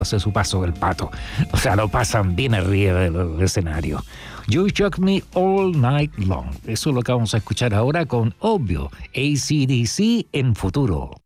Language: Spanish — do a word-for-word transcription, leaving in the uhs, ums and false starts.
hace su paso el Pato. O sea, lo pasan bien arriba del, del escenario. You Shock Me All Night Long. Eso es lo que vamos a escuchar ahora con Obvio, A C D C en Futuro.